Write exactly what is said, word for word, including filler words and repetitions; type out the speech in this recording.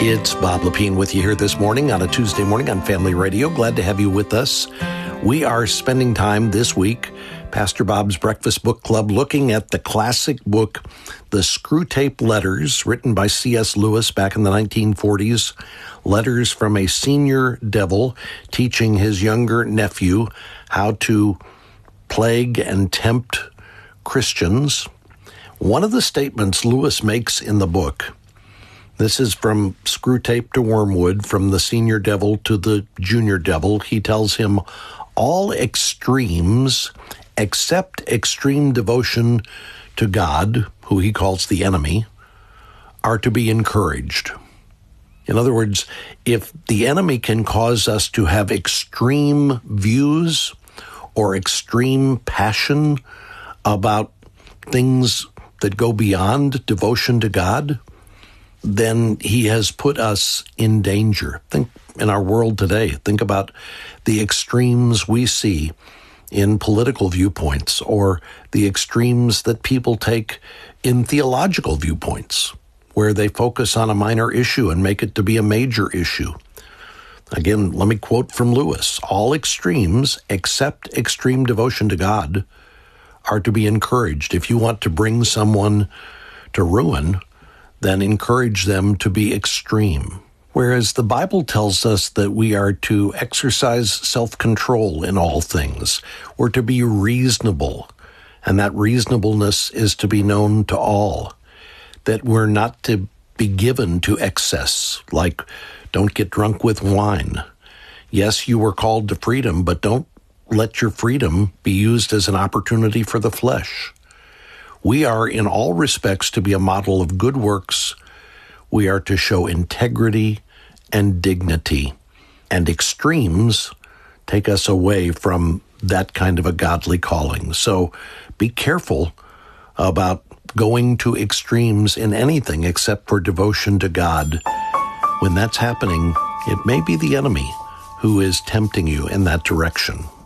It's Bob Lepine with you here this morning on a Tuesday morning on Family Radio. Glad to have you with us. We are spending time this week, Pastor Bob's Breakfast Book Club, looking at the classic book, The Screwtape Letters, written by C S Lewis back in the nineteen forties. Letters from a senior devil teaching his younger nephew how to plague and tempt Christians. One of the statements Lewis makes in the book, this is from Screwtape to Wormwood, from the senior devil to the junior devil. He tells him, all extremes except extreme devotion to God, who he calls the enemy, are to be encouraged. In other words, if the enemy can cause us to have extreme views or extreme passion about things that go beyond devotion to God, then he has put us in danger. Think in our world today, think about the extremes we see in political viewpoints or the extremes that people take in theological viewpoints, where they focus on a minor issue and make it to be a major issue. Again, let me quote from Lewis. All extremes, except extreme devotion to God, are to be encouraged. If you want to bring someone to ruin, then encourage them to be extreme. Whereas the Bible tells us that we are to exercise self-control in all things. We're to be reasonable, and that reasonableness is to be known to all. That we're not to be given to excess, like don't get drunk with wine. Yes, you were called to freedom, but don't let your freedom be used as an opportunity for the flesh. We are, in all respects, to be a model of good works. We are to show integrity and dignity. And extremes take us away from that kind of a godly calling. So be careful about going to extremes in anything except for devotion to God. When that's happening, it may be the enemy who is tempting you in that direction.